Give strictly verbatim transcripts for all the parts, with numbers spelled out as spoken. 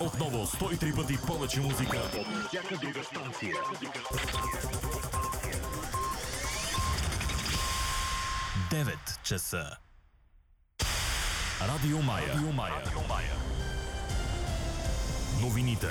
Отново сто и три пъти повече музика от всяка друга станция. девет часа. Радио Мая. Радио Мая. Новините.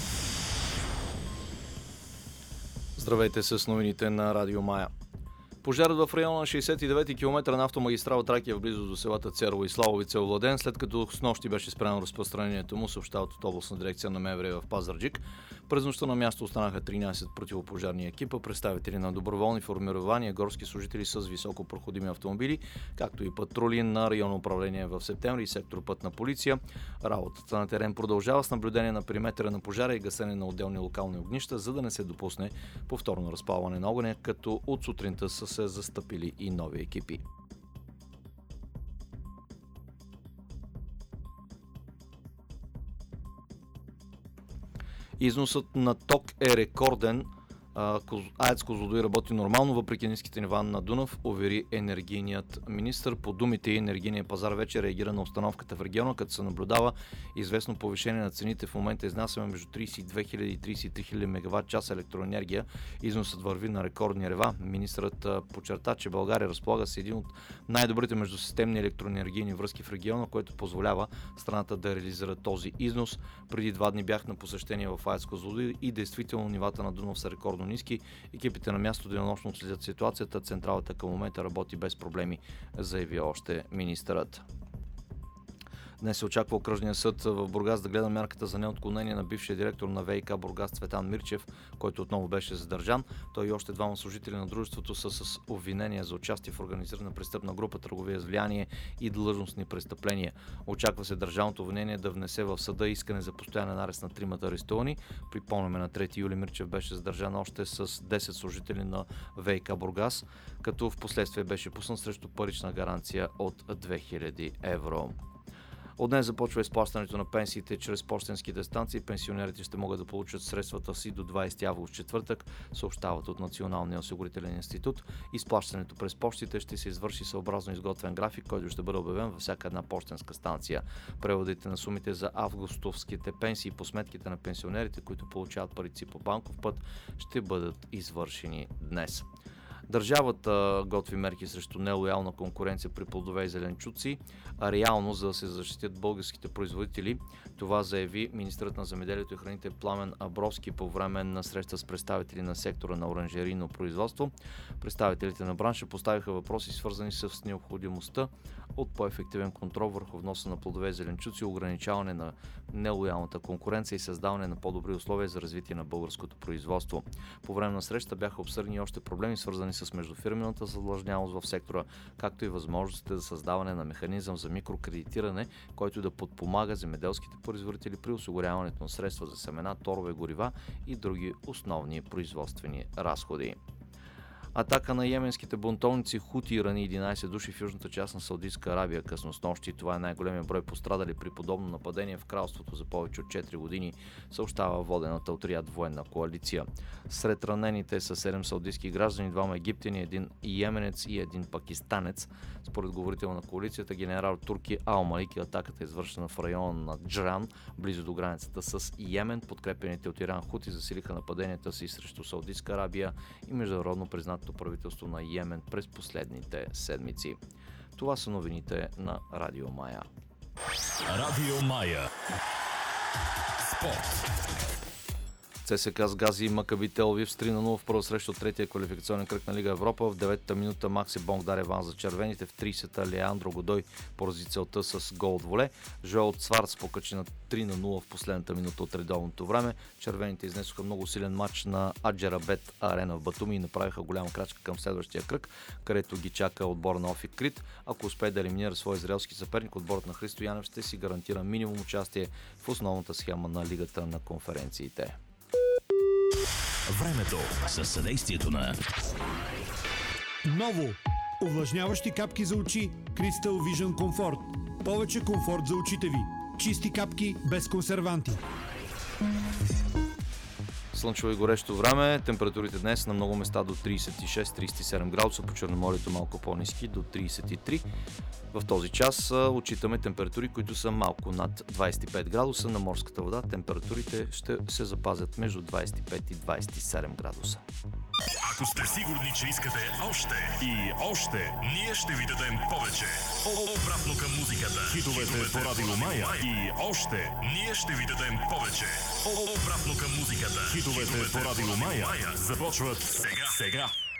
Здравейте с новините на Радио Мая. Пожарът в района на шейсет и девети километър на автомагистрала Тракия в близост до селата Церово и Славовица е овладен, след като снощи беше спряно разпространението му, съобщават от областна дирекция на МВР в Пазарджик. През нощта на място останаха тринайсет противопожарни екипа, представители на доброволни формирования, горски служители с високопроходими автомобили, както и патрули на районно управление в Септември и сектор Пътна полиция. Работата на терен продължава с наблюдение на периметъра на пожара и гасене на отделни локални огнища, за да не се допусне повторно разпалване на огъня, като от сутринта са се застъпили и нови екипи. Износът на ток е рекорден. АЕЦ Козлодуй работи нормално, въпреки ниските нива на Дунав, увери енергийният министър. По думите и енергийният пазар вече реагира на обстановката в региона, като се наблюдава известно повишение на цените. В момента изнасяме между трийсет и две хиляди и трийсет и три хиляди мегаватт часа електроенергия. Износът върви на рекордни нива. Министърът подчерта, че България разполага с един от най-добрите междусистемни електроенергийни връзки в региона, което позволява страната да реализира този износ. Преди два дни бях на посещение в АЕЦ Козлодуй и действително нивата на Дунав са рекордно ниски. Екипите на място денонощно отследят ситуацията. Централата към момента работи без проблеми, заяви още министърът. Днес се очаква окръжния съд в Бургас да гледа мярката за неотклонение на бившия директор на ВиК Бургас Цветан Мирчев, който отново беше задържан. Той и още двама служители на дружеството са с обвинения за участие в организирана престъпна група, търговия с влияние и длъжностни престъпления. Очаква се държавното обвинение да внесе в съда искане за постоянен арест на тримата арестувани. Припомняме, на трети юли Мирчев беше задържан още с десет служители на ВиК Бургас, като в последствие беше пуснат срещу парична гаранция от две хиляди евро. От днес започва изплащането на пенсиите чрез пощенските станции. Пенсионерите ще могат да получат средствата си до двайсети август, четвъртък, съобщават от Националния осигурителен институт. Изплащането през пощите ще се извърши съобразно изготвен график, който ще бъде обявен във всяка една пощенска станция. Преводите на сумите за августовските пенсии по сметките на пенсионерите, които получават парите си по банков път, ще бъдат извършени днес. Държавата готви мерки срещу нелоялна конкуренция при плодове и зеленчуци, а реално, за да се защитят българските производители. Това заяви министърът на земеделието и храните Пламен Абровски по време на среща с представители на сектора на оранжерийно производство. Представителите на бранша поставиха въпроси, свързани с необходимостта от по-ефективен контрол върху вноса на плодове и зеленчуци, ограничаване на нелоялната конкуренция и създаване на по-добри условия за развитие на българското производство. По време на среща бяха обсъдени още проблеми, свързани с междуфирмената задлъжнялост в сектора, както и възможностите за създаване на механизъм за микрокредитиране, който да подпомага земеделските производители при осигуряването на средства за семена, торове, горива и други основни производствени разходи. Атака на йеменските бунтовници Хути рани единайсет души в южната част на Саудитска Арабия късно снощи. Това е най-големият брой пострадали при подобно нападение в кралството за повече от четири години, съобщава водената от Риад военна коалиция. Сред ранените са седем саудитски граждани, двама египтяни, един йеменец и един пакистанец. Според говорител на коалицията генерал Турки Ал Малики, атаката е извършена в района на Джран, близо до границата с Йемен. Подкрепените от Иран Хути засилиха нападенията си срещу Саудитска Арабия и международно признат правителство на Йемен през последните седмици. Това са новините на Радио Мая. Радио Мая. Спорт. ЦСКА с Гази и Макаби Тел Авив с три на нула в първа среща от третия квалификационен кръг на Лига Европа. В деветата минута Макси Бонг даде аванс за червените. В трийсета Леандро Годой порази целта с гол от воле. Жоел Цварц покачи на три на нула в последната минута от редовното време. Червените изнесоха много силен матч на Аджарабет Арена в Батуми и направиха голяма крачка към следващия кръг, където ги чака отбор на Офик Крит. Ако успее да елиминира своя израелски съперник, отборът на Христо Янев ще си гарантира минимум участие в основната схема на Лигата на конференциите. Времето със съдействието на Ново увлажняващи капки за очи Crystal Vision Comfort. Повече комфорт за очите ви. Чисти капки без консерванти. слънчево и горещо време. Температурите днес на много места до трийсет и шест трийсет и седем градуса, по Черноморието малко по-ниски до трийсет и три. В този час отчитаме температури, които са малко над двайсет и пет градуса. На морската вода температурите ще се запазят между двайсет и пет и двайсет и седем градуса. Ако сте сигурни, че искате още и още, ние ще ви дадем повече. Обратно към музиката. Хитовете по Радио Мая и още, ние ще ви дадем повече. Обратно към музиката. Хитовете по Радио Мая започват сега. сега.